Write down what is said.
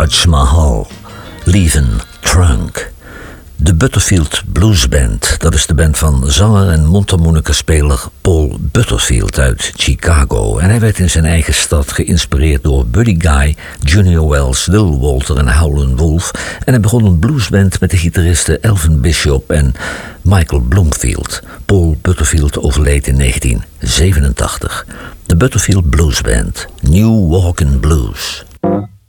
Taj Mahal, Leavin' Trunk. De Butterfield Blues Band, dat is de band van zanger en mondharmonica-speler Paul Butterfield uit Chicago. En hij werd in zijn eigen stad geïnspireerd door Buddy Guy, Junior Wells, Little Walter en Howlin' Wolf. En hij begon een bluesband met de gitaristen Elvin Bishop en Michael Bloomfield. Paul Butterfield overleed in 1987. De Butterfield Blues Band, New Walkin' Blues.